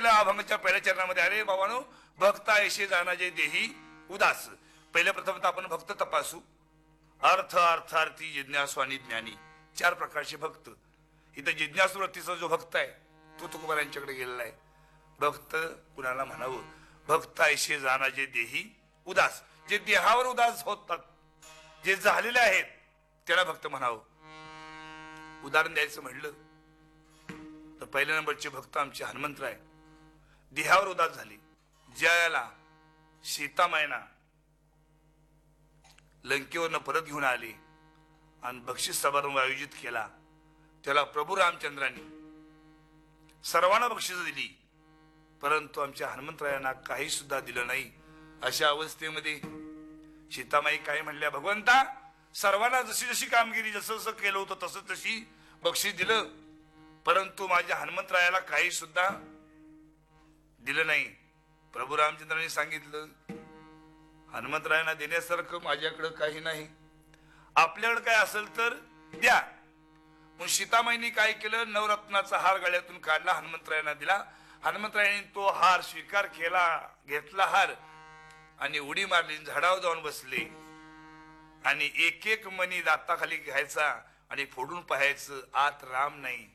केलं अभंगाच्या पहिल्या चरणामध्ये, अरे बाबानो भक्त ऐशे जाणाजे देही उदास. पहिल्या प्रथम आपण भक्त तपासू. अर्थ अर्थार्थी जिज्ञासू आणि ज्ञानी, चार प्रकारचे भक्त. इथं जिज्ञासू वृत्तीचा जो भक्त आहे तो तुकोबा यांच्याकडे गेलेला आहे. भक्त कुणाला म्हणावं? भक्त ऐशे जाणाजे देही उदास, जे देहावर उदास होतात, जे झालेले आहेत त्याला भक्त म्हणावं. उदाहरण द्यायचं म्हणलं तर पहिल्या नंबरचे भक्त आमचे हनुमंतराय. देहावर उदास झाले. ज्याला सीतामायना लंकेवरनं परत घेऊन आले आणि बक्षीस समारंभ आयोजित केला, त्याला प्रभू रामचंद्रांनी सर्वांना बक्षीस दिली, परंतु आमच्या हनुमंतरायांना काही सुद्धा दिलं नाही. अशा अवस्थेमध्ये सीतामाई काय म्हणल्या, भगवंता सर्वांना जशी जशी कामगिरी जसं जसं केलं होतं तसं तशी बक्षीस दिलं, परंतु माझ्या हनुमंतरायाला काही सुद्धा दिलं नाही. प्रभू रामचंद्रांनी सांगितलं, हनुमंतरायांना देण्यासारखं माझ्याकडे काही नाही, आपल्याकडे काय असेल तर द्या. मग सीतामाईनी काय केलं, नवरत्नाचा हार गळ्यातून काढला, हनुमंतरायांना दिला. हनुमंतरायांनी तो हार स्वीकार केला, घेतला हार आणि उडी मारली, झाडावर जाऊन बसले आणि एक एक मणी दाताखाली घ्यायचा आणि फोडून पाहायचं, आत राम नाही.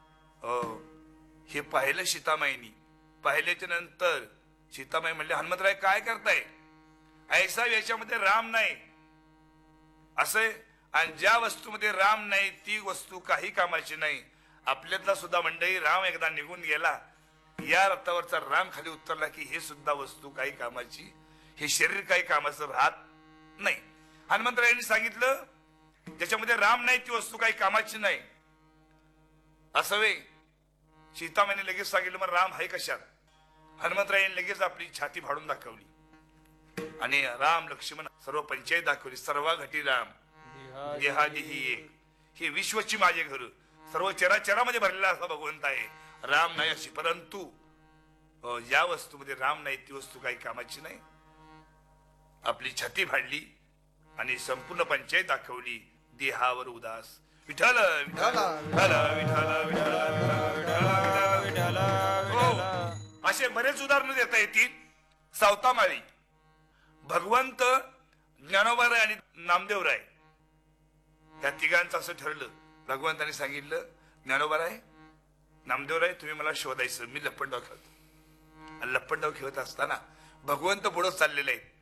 हे पाहिलं सीतामाईनी. पाहिल्याच्या नंतर सीतामाई म्हणले, हनुमंतराय काय करताय? ऐसा याच्यामध्ये राम नाही असं. आणि ज्या वस्तूमध्ये राम नाही ती वस्तू काही कामाची नाही. आपल्यातला सुद्धा मंडळी राम एकदा निघून गेला, या रथावरचा राम खाली उतरला की हे सुद्धा वस्तू काही कामाची, हे शरीर काही कामाचं राहत नाही. हनुमंतरायांनी सांगितलं, ज्याच्यामध्ये राम नाही ती वस्तू काही कामाची नाही. असं वे सीतामाईने लगेच सांगितलं, मग राम आहे कशात? हनुमंतरायांनी लगेच आपली छाती फाडून दाखवली आणि राम लक्ष्मण सर्व पंचायत दाखवली. सर्व घटी राम देहादिही एक, हे विश्वची माझे घर, सर्व चराचरामध्ये भरलेला असा भगवंत आहे. राम नाही अशी, परंतु ज्या वस्तूमध्ये राम नाही ती वस्तू काही कामाची नाही. आपली छाती फाडली आणि संपूर्ण पंचायत दाखवली. देहावर उदास. विठ्ठल विठ्ठल विठ्ठल विठ्ठल. असे बरेच उदाहरण देता येतील. सावतामाळी भगवंत, ज्ञानोबाराय आणि नामदेवराय या तिघांचं असं ठरलं. भगवंतांनी सांगितलं, ज्ञानोबाराय नामदेवराय तुम्ही मला शोधायचं, मी लप्पंडाव खेळतो. आणि लप्पंडाव खेळत असताना भगवंत पुढे चाललेले आहेत,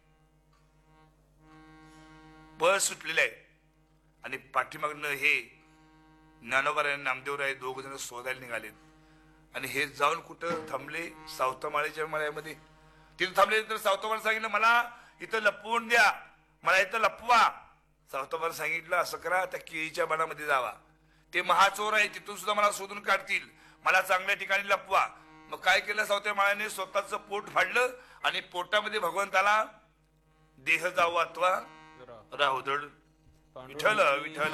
बळ सुटलेलं आहे आणि पाठीमागनं हे ज्ञानोबाराय आणि नामदेवराय दोघ जण शोधायला निघालेत. आणि हे जाऊन कुठं थांबले? सावतामाळीच्या मळ्यामध्ये. तिथे थांबले तर सावतामाळ सांगितलं, मला इथं लपवून द्या, मला इथं लपवा. सावतामाळ सांगितलं, असं करा, त्या केळीच्या बनामध्ये जावा, ते महाचोर आहे, तिथून सुद्धा मला शोधून काढतील, मला चांगल्या ठिकाणी लपवा. मग काय केलं सावतामाळाने? स्वतःच पोट फाडलं आणि पोटामध्ये भगवंताला देह जाऊ अथवा राहुदड. विठ्ठल विठ्ठल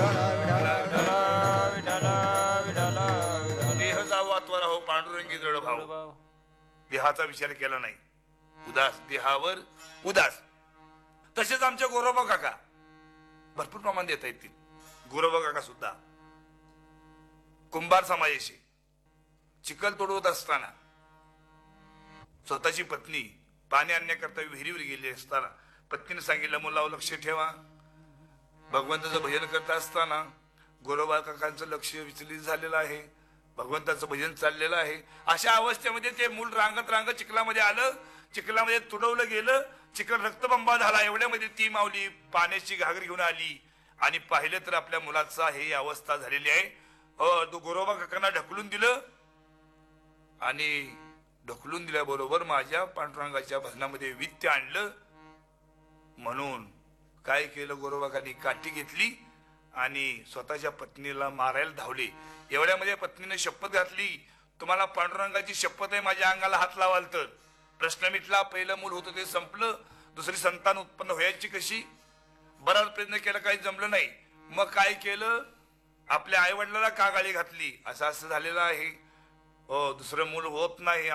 देह जाऊ अथवा राहू पांडुरंगी जड भाऊ. देहाचा विचार केला नाही, उदास, देहावर उदास. तसेच आमच्या गोरोबा काका भरपूर प्रमाण देता येतील. गोरोबा काका सुद्धा कुंभार समाजाशी चिखल तोडवत असताना स्वतःची पत्नी पाणी आणण्याकरता विहिरीवर गेली असताना पत्नीने सांगितलं, मुलावर लक्ष ठेवा. भगवंताचं भजन करत असताना गोरोबा काकांचं लक्ष विचलित झालेलं आहे, भगवंताचं भजन चाललेलं आहे. अशा अवस्थेमध्ये ते मूल रांगत रांगत चिखलामध्ये आलं, चिखलामध्ये तुडवलं गेलं, चिखल रक्तबंबा झाला. एवढ्यामध्ये ती माऊली पाण्याची घागर घेऊन आली आणि पाहिलं तर आपल्या मुलाचा हे अवस्था झालेली आहे. तो गोरोबा काकांना ढकलून दिलं आणि ढकलून दिल्याबरोबर माझ्या पांडुरंगाच्या भजनामध्ये वित्त आणलं. म्हणून काय केलं, गोरोबाकांनी काठी घेतली आणि स्वतःच्या पत्नीला मारायला धावले. एवढ्यामध्ये पत्नीने शपथ घातली, तुम्हाला पांडुरंगाची शपथ आहे माझ्या अंगाला हात लावाल तर. प्रश्न मिटला. पहिलं मूल होतं ते संपलं, दुसरी संतान उत्पन्न व्हायची कशी? बराच प्रयत्न केला, काही जमलं नाही. मग काय केलं, आपल्या आई वडिलांना का गाळी घातली, असं झालेलं आहे. दुसरं मूल होत नाही.